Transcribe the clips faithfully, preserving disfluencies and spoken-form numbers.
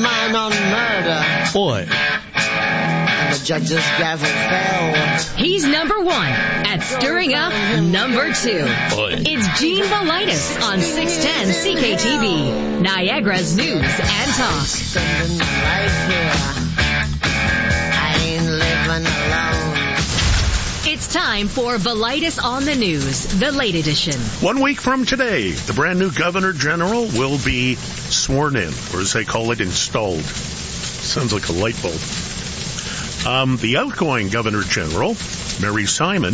mine on murder. Boy. And the judge's gavel fell. He's number one at Stirring Up number two. Boy. It's Gene Velitis on six ten C K T V, Niagara's News and Talk. Spending my life here. I ain't living alone. It's time for Velitis on the News, the late edition. One week from today, the brand new Governor General will be sworn in, or as they call it, installed. Sounds like a light bulb. Um, the outgoing Governor General, Mary Simon,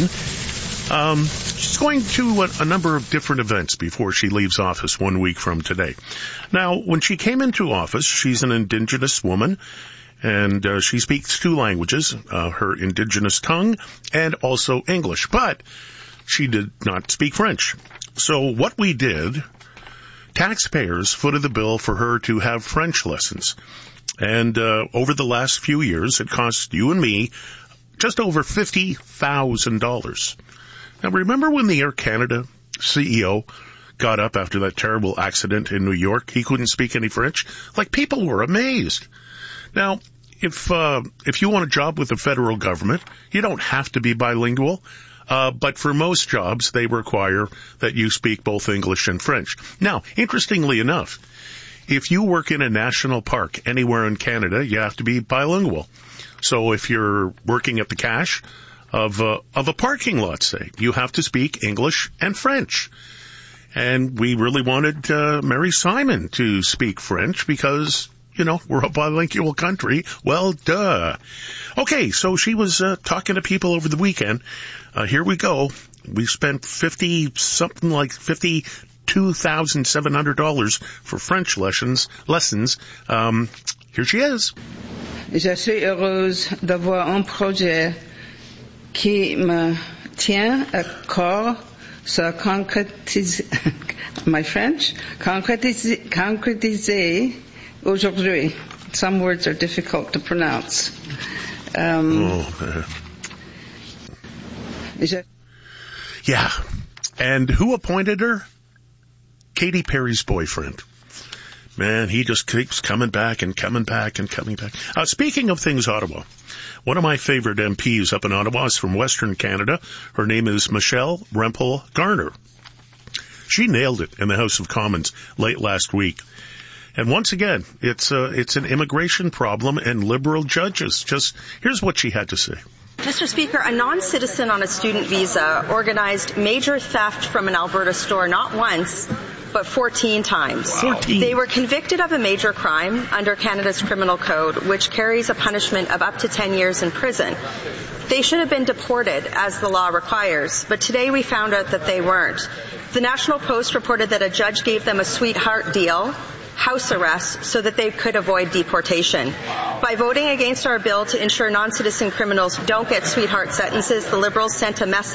um, she's going to a, a number of different events before she leaves office one week from today. Now, when she came into office, she's an Indigenous woman, and uh, she speaks two languages, uh, her Indigenous tongue and also English. But she did not speak French. So what we did, taxpayers footed the bill for her to have French lessons. And uh, over the last few years, it cost you and me just over fifty thousand dollars. Now, remember when the Air Canada C E O got up after that terrible accident in New York? He couldn't speak any French. Like, people were amazed. Now, if uh, if you want a job with the federal government, you don't have to be bilingual. Uh, but for most jobs, they require that you speak both English and French. Now, interestingly enough, if you work in a national park anywhere in Canada, you have to be bilingual. So if you're working at the cache of uh, of a parking lot, say, you have to speak English and French. And we really wanted uh, Mary Simon to speak French because, you know, we're a bilingual country. Well, duh. Okay, so she was uh, talking to people over the weekend. Uh, here we go. We spent fifty, something like fifty-two thousand seven hundred dollars for French lessons. Lessons. Um, here she is. Je suis heureuse d'avoir un projet qui me tient à cœur. Se concrétise, my French, concrétise, concrétiser aujourd'hui. Some words are difficult to pronounce. Um, oh, uh, yeah. And who appointed her? Katy Perry's boyfriend. Man, he just keeps coming back and coming back and coming back. Uh, speaking of things Ottawa, one of my favorite M Ps up in Ottawa is from Western Canada. Her name is Michelle Rempel Garner. She nailed it in the House of Commons late last week. And once again, it's uh, it's an immigration problem and liberal judges. Just here's what she had to say. Mister Speaker, a non-citizen on a student visa organized major theft from an Alberta store not once, but fourteen times. fourteen. They were convicted of a major crime under Canada's Criminal Code, which carries a punishment of up to ten years in prison. They should have been deported, as the law requires, but today we found out that they weren't. The National Post reported that a judge gave them a sweetheart deal, house arrest, so that they could avoid deportation. By voting against our bill to ensure non-citizen criminals don't get sweetheart sentences, the Liberals sent a message